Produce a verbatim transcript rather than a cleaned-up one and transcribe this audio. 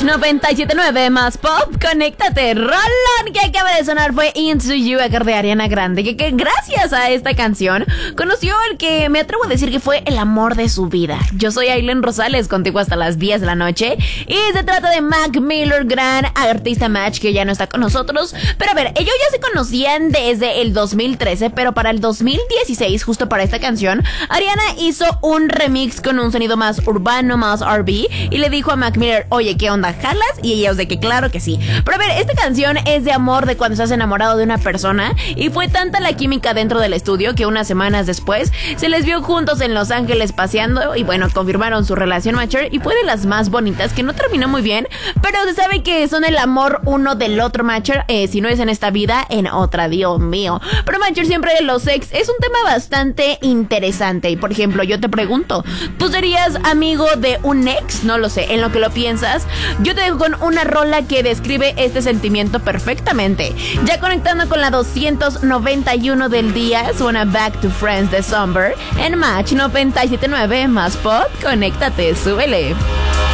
noventa y siete punto nueve más pop, conéctate. Rolón que acaba de sonar fue Into You, a cargo de Ariana Grande, que, que gracias a esta canción conoció el que me atrevo a decir que fue el amor de su vida. Yo soy Aileen Rosales, contigo hasta las diez de la noche, y se trata de Mac Miller, gran artista Match, que ya no está con nosotros. Pero a ver, ellos ya se conocían desde el dos mil trece, pero para el dos mil dieciséis, justo para esta canción, Ariana hizo un remix con un sonido más urbano, más R B, y le dijo a Mac Miller, oye, ¿qué onda, jalas? Y ellos de que claro que sí. Pero a ver, esta canción es de amor, de cuando estás enamorado de una persona, y fue tanta la química dentro del estudio que unas semanas después se les vio juntos en Los Ángeles paseando, y bueno, confirmaron su relación Matcher, y fue de las más bonitas, que no terminó muy bien, pero se sabe que son el amor uno del otro Matcher, eh, si no es en esta vida, en otra, Dios mío. Pero Matcher, siempre de los ex es un tema bastante interesante, y por ejemplo, yo te pregunto, ¿tú serías amigo de un ex? No lo sé, en lo que lo piensas, yo te dejo con una rola que describe este sentimiento perfectamente. Ya conectando con la doscientos noventa y uno del día, suena Back to Friends de Somber en Match noventa y siete punto nueve más pop, conéctate, súbele.